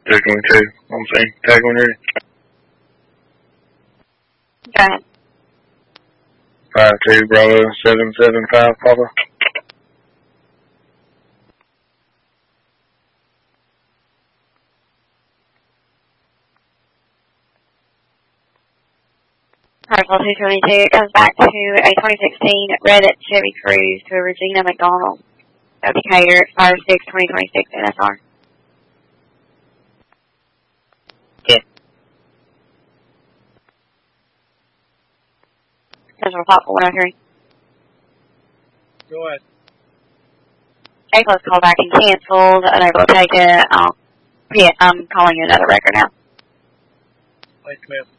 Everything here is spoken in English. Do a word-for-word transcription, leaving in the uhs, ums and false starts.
two twenty-two on scene. Tag when ready. Go ahead. five two Bravo seven seven five, Papa. Parcel two twenty-two, it comes back to a twenty sixteen Reddit Chevy Cruze to a Regina McDonald. Decatur, five six twenty twenty-six N S R. Okay. Central Pop one oh three. Go ahead. A plus callback and canceled, unable to take it. Um, yeah, I'm calling you another record now. Thanks, ma'am.